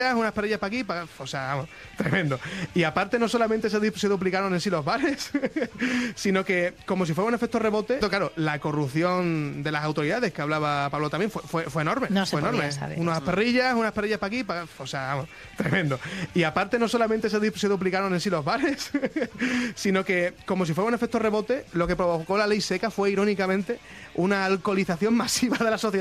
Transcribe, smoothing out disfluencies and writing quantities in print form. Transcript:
unas perillas para aquí, o sea, vamos, tremendo. Y aparte no solamente se duplicaron en sí los bares, sino que como si fuera un efecto rebote, claro, la corrupción de las autoridades que hablaba Pablo también fue enorme. No se fue podía enorme. saber. Unas perillas para aquí, o sea, vamos, tremendo. Y aparte no solamente se duplicaron en sí los bares, sino que como si fuera un efecto rebote, lo que provocó la ley seca fue irónicamente una alcoholización masiva de la sociedad.